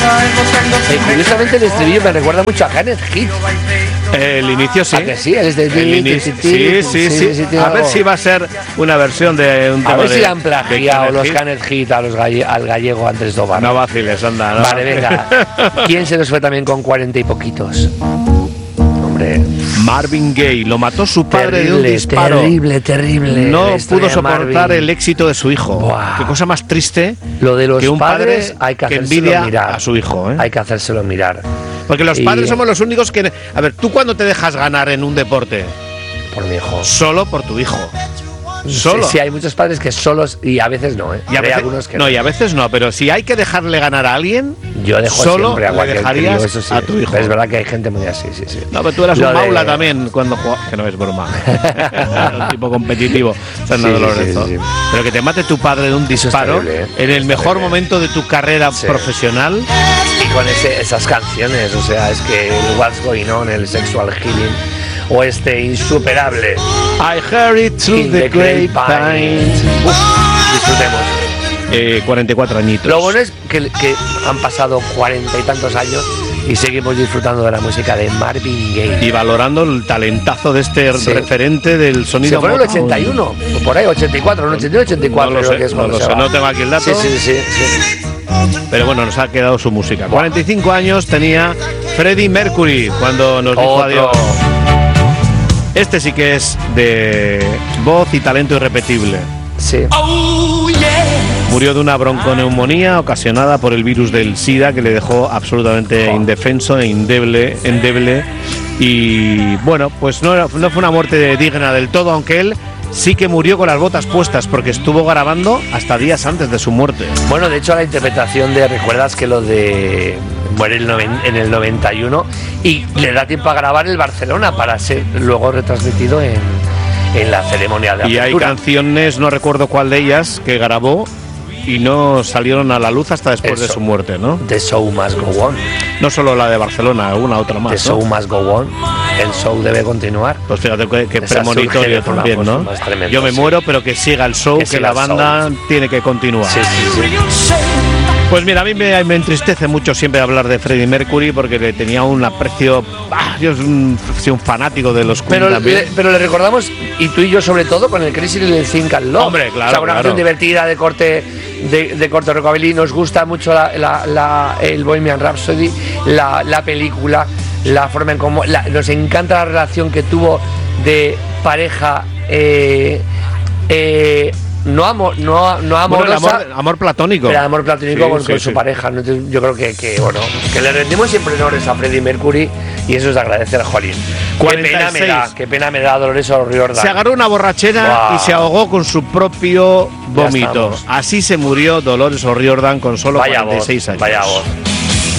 Curiosamente el estribillo me recuerda mucho a Kenneth Heat. El inicio sí. ¿A que sí? Es de sí. A ver si va a ser una versión de un tema. A ver si la han plagiado los Kenneth Heat al gallego Andrés Dobar. No vaciles, anda. No. Vale, venga. ¿Quién se nos fue también con 40 y poquitos? Hombre. Marvin Gaye, lo mató su padre de un disparo. Terrible. No pudo soportar el éxito de su hijo. Buah. Qué cosa más triste. Lo de los que un padres padre hay que envidia mirar a su hijo. Hay que hacérselo mirar. Porque los padres somos los únicos que... A ver, ¿tú cuándo te dejas ganar en un deporte? Por mi hijo. Solo por tu hijo. Solo. Sí, hay muchos padres que solos y a veces no, ¿eh? Y a veces, algunos que no, y a veces no, pero si hay que dejarle ganar a alguien, yo dejo solo siempre a cualquier dejarías crío, eso sí, a tu hijo. Pero es verdad que hay gente muy así, sí. No, pero tú eras un maula también cuando jugabas, que no es broma. Un tipo competitivo, Fernando Lorenzo. Sí. Pero que te mate tu padre de un disparo en el mejor momento de tu carrera profesional. Y con esas canciones, o sea, es que el What's Going On, el Sexual Healing, o insuperable I heard it through the grapevine. Disfrutemos. 44 añitos. Lo bueno es que han pasado 40 y tantos años y seguimos disfrutando de la música de Marvin Gaye y valorando el talentazo de este referente del sonido. Se fue en el 81, por ahí 84, 84. No lo sé, no tengo aquí el dato. Sí. Pero bueno, nos ha quedado su música. 45 años tenía Freddie Mercury cuando nos dijo adiós. Este sí que es de voz y talento irrepetible. Sí. Murió de una bronconeumonía ocasionada por el virus del SIDA que le dejó absolutamente indefenso e endeble. Y bueno, pues no fue una muerte digna del todo, aunque él sí que murió con las botas puestas porque estuvo grabando hasta días antes de su muerte. Bueno, de hecho la interpretación ¿recuerdas que lo de muere en el 91 y le da tiempo a grabar el Barcelona para ser luego retransmitido en la ceremonia de apertura? Y hay canciones, no recuerdo cuál de ellas, que grabó y no salieron a la luz hasta después de su muerte, ¿no? The Show Must Go On. No solo la de Barcelona, alguna otra más. The Show Must Go On. El show debe continuar. Pues fíjate que premonitorio también, ¿no? Yo me muero, pero que siga el show, que la banda tiene que continuar. Sí. Pues mira, a mí me entristece mucho siempre hablar de Freddie Mercury porque le tenía un aprecio. Yo soy un fanático de los Queen también. Pero le recordamos, y tú y yo sobre todo, con el Crazy Little Thing Called Love. Hombre, claro. O sea, una canción divertida de corte rockabilly. Nos gusta mucho el Bohemian Rhapsody, la película, la forma en cómo. Nos encanta la relación que tuvo de pareja. No amorosa, amor platónico. Pero amor platónico con su pareja. Yo creo que le rendimos siempre honores a Freddie Mercury y eso es de agradecer a Jolín. Qué pena me da Dolores O'Riordan. Se agarró una borrachera y se ahogó con su propio vómito. Así se murió Dolores O'Riordan con solo 46 años. Vaya voz.